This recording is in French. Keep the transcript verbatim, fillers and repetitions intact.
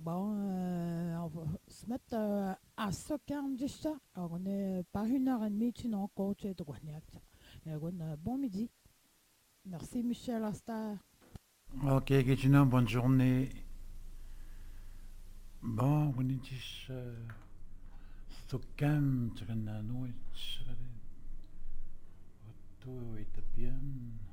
Bon, euh, on va se mettre euh, à ça quand juste ça. Alors, on est pas une heure et demie, tu n'as encore, tu es droit. Bon midi. Merci Michel Astor. Ok, Gina, bonne journée. Bon, on est ici. Stockholm, tu connais nous, tu connais. Tu es bien.